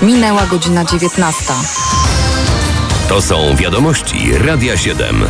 Minęła godzina 19. To są wiadomości Radia 7.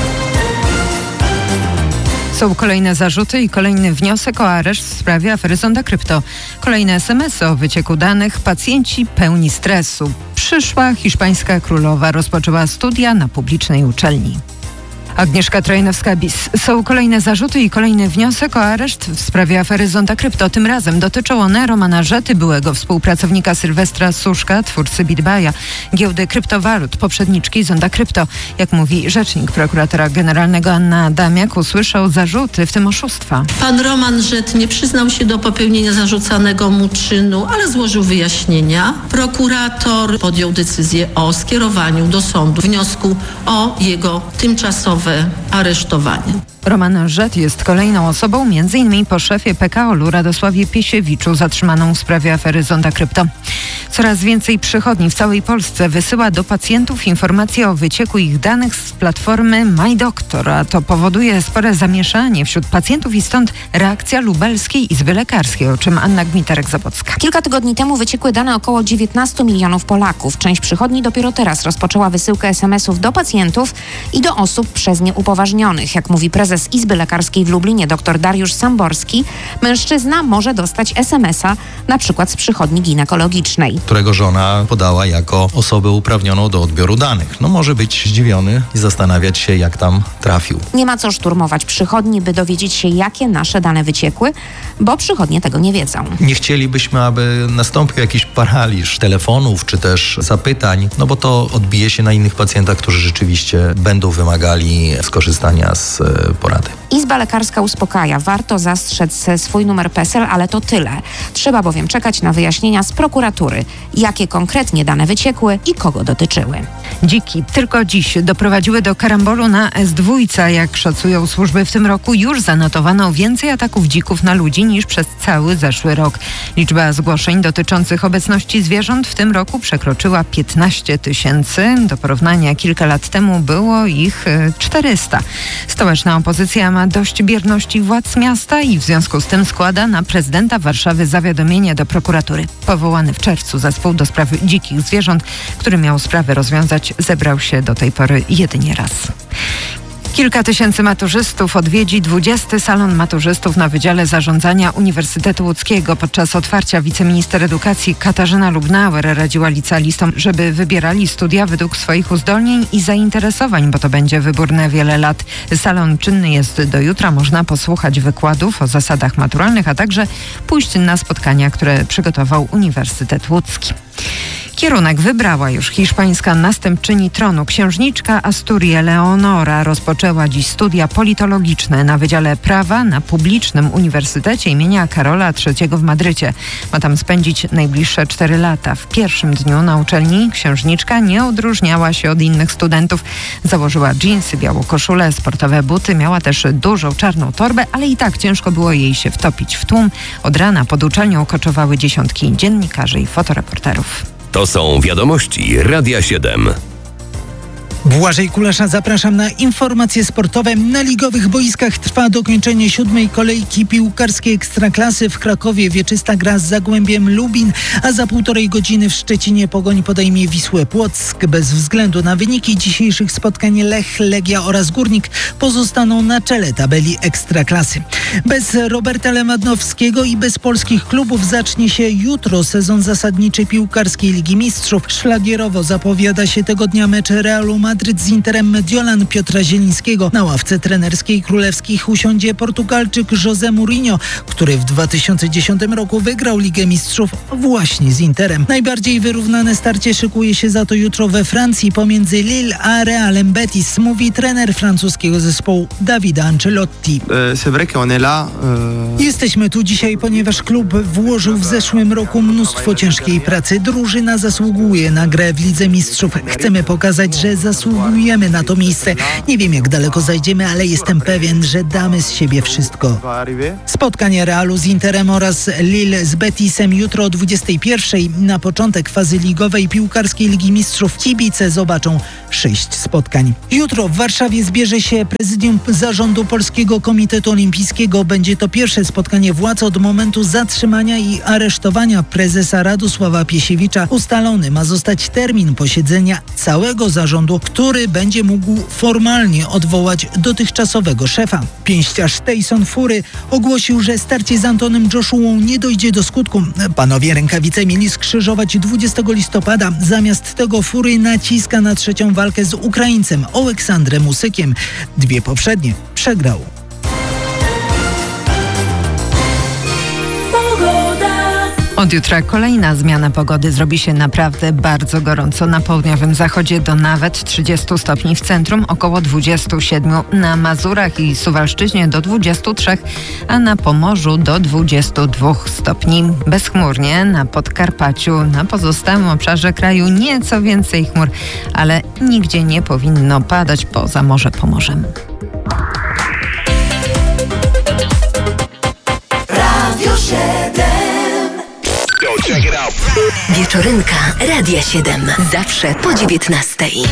Są kolejne zarzuty i kolejny wniosek o areszt w sprawie afery Zonda Krypto. Kolejne SMS-y o wycieku danych, pacjenci pełni stresu. Przyszła hiszpańska królowa rozpoczęła studia na publicznej uczelni. Agnieszka Trojanowska-Bis. Są kolejne zarzuty i kolejny wniosek o areszt w sprawie afery Zonda Krypto. Tym razem dotyczą one Romana Rzety, byłego współpracownika Sylwestra Suszka, twórcy BitBuya, giełdy kryptowalut, poprzedniczki Zonda Krypto. Jak mówi rzecznik prokuratora generalnego Anna Adamiak, usłyszał zarzuty, w tym oszustwa. Pan Roman Rzet nie przyznał się do popełnienia zarzucanego mu czynu, ale złożył wyjaśnienia. Prokurator podjął decyzję o skierowaniu do sądu wniosku o jego tymczasowe aresztowanie. Roman Rzet jest kolejną osobą, m.in. po szefie PKO-u Radosławie Piesiewiczu, zatrzymaną w sprawie afery Zonda Krypto. Coraz więcej przychodni w całej Polsce wysyła do pacjentów informacje o wycieku ich danych z platformy MyDoktor, a to powoduje spore zamieszanie wśród pacjentów i stąd reakcja Lubelskiej Izby Lekarskiej, o czym Anna Gmitarek-Zabocka. Kilka tygodni temu wyciekły dane około 19 milionów Polaków. Część przychodni dopiero teraz rozpoczęła wysyłkę SMS-ów do pacjentów i do osób przez nie upoważnionych. Jak mówi prezes Izby Lekarskiej w Lublinie dr Dariusz Samborski, mężczyzna może dostać SMS-a na przykład z przychodni ginekologicznej, którego żona podała jako osobę uprawnioną do odbioru danych. Może być zdziwiony i zastanawiać się, jak tam trafił. Nie ma co szturmować przychodni, by dowiedzieć się, jakie nasze dane wyciekły, bo przychodnie tego nie wiedzą. Nie chcielibyśmy, aby nastąpił jakiś paraliż telefonów czy też zapytań, bo to odbije się na innych pacjentach, którzy rzeczywiście będą wymagali skorzystania z porady. Izba Lekarska uspokaja. Warto zastrzec swój numer PESEL, ale to tyle. Trzeba bowiem czekać na wyjaśnienia z prokuratury, jakie konkretnie dane wyciekły i kogo dotyczyły. Dziki tylko dziś doprowadziły do karambolu na S2. Jak szacują służby, w tym roku już zanotowano więcej ataków dzików na ludzi niż przez cały zeszły rok. Liczba zgłoszeń dotyczących obecności zwierząt w tym roku przekroczyła 15 000. Do porównania kilka lat temu było ich 400. Stołeczna opozycja ma dość bierności władz miasta i w związku z tym składa na prezydenta Warszawy zawiadomienie do prokuratury. Powołany w czerwcu zespół do spraw dzikich zwierząt, który miał sprawę rozwiązać, zebrał się do tej pory jedynie raz. Kilka tysięcy maturzystów odwiedzi 20. Salon Maturzystów na Wydziale Zarządzania Uniwersytetu Łódzkiego. Podczas otwarcia wiceminister edukacji Katarzyna Lubnauer radziła licealistom, żeby wybierali studia według swoich uzdolnień i zainteresowań, bo to będzie wybór na wiele lat. Salon czynny jest do jutra. Można posłuchać wykładów o zasadach maturalnych, a także pójść na spotkania, które przygotował Uniwersytet Łódzki. Kierunek wybrała już hiszpańska następczyni tronu. Księżniczka Asturii Leonora rozpoczęła dziś studia politologiczne na Wydziale Prawa na Publicznym Uniwersytecie imienia Karola III w Madrycie. Ma tam spędzić najbliższe 4 lata. W pierwszym dniu na uczelni księżniczka nie odróżniała się od innych studentów. Założyła dżinsy, białą koszulę, sportowe buty. Miała też dużą czarną torbę, ale i tak ciężko było jej się wtopić w tłum. Od rana pod uczelnią koczowały dziesiątki dziennikarzy i fotoreporterów. To są wiadomości Radia 7. Błażej Kulasza, zapraszam na informacje sportowe. Na ligowych boiskach trwa dokończenie 7. kolejki piłkarskiej Ekstraklasy. W Krakowie wieczysta gra z Zagłębiem Lubin, a za 1,5 godziny w Szczecinie Pogoń podejmie Wisłę Płock. Bez względu na wyniki dzisiejszych spotkań Lech, Legia oraz Górnik pozostaną na czele tabeli Ekstraklasy. Bez Roberta Lewandowskiego i bez polskich klubów zacznie się jutro sezon zasadniczy piłkarskiej Ligi Mistrzów. Szlagierowo zapowiada się tego dnia mecz Realu Madryt z Interem Mediolan Piotra Zielińskiego. Na ławce trenerskiej królewskich usiądzie Portugalczyk José Mourinho, który w 2010 roku wygrał Ligę Mistrzów właśnie z Interem. Najbardziej wyrównane starcie szykuje się za to jutro we Francji pomiędzy Lille a Realem Betis, mówi trener francuskiego zespołu Davide Ancelotti. Jesteśmy tu dzisiaj, ponieważ klub włożył w zeszłym roku mnóstwo ciężkiej pracy. Drużyna zasługuje na grę w Lidze Mistrzów. Chcemy pokazać, że zasługuje zasługujemy na to miejsce. Nie wiem, jak daleko zajdziemy, ale jestem pewien, że damy z siebie wszystko. Spotkanie Realu z Interem oraz Lille z Betisem jutro o 21:00. Na początek fazy ligowej piłkarskiej Ligi Mistrzów kibice zobaczą 6 spotkań. Jutro w Warszawie zbierze się prezydium zarządu Polskiego Komitetu Olimpijskiego. Będzie to pierwsze spotkanie władz od momentu zatrzymania i aresztowania prezesa Radosława Piesiewicza. Ustalony ma zostać termin posiedzenia całego zarządu, który będzie mógł formalnie odwołać dotychczasowego szefa. Pięściarz Tyson Fury ogłosił, że starcie z Antonem Joshuą nie dojdzie do skutku. Panowie rękawice mieli skrzyżować 20 listopada. Zamiast tego Fury naciska na trzecią walkę z Ukraińcem Oleksandrem Usykiem. 2 poprzednie przegrał. Od jutra kolejna zmiana pogody. Zrobi się naprawdę bardzo gorąco. Na południowym zachodzie do nawet 30 stopni w centrum, około 27 na Mazurach i Suwalszczyźnie do 23, a na Pomorzu do 22 stopni. Bezchmurnie na Podkarpaciu, na pozostałym obszarze kraju nieco więcej chmur, ale nigdzie nie powinno padać poza Morze Pomorzem. Radio 7. Wieczorynka Radia 7. Zawsze po 19:00.